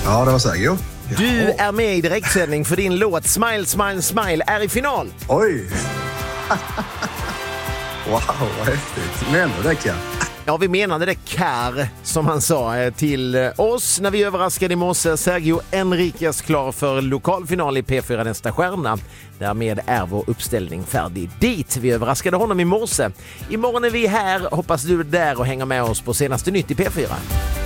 Ja, det var Sergio. Du är med i direktsändning för din låt Smile, Smile, Smile är i final. Oj! Wow, vad häftigt. Men ändå det kan. Ja, vi menade det Kär som han sa till oss när vi överraskade i morse. Sergio Enriquez klar för lokalfinal i P4 Nästa stjärna. Därmed är vår uppställning färdig dit. Vi överraskade honom i morse. Imorgon är vi här. Hoppas du är där och hänger med oss på senaste nytt i P4.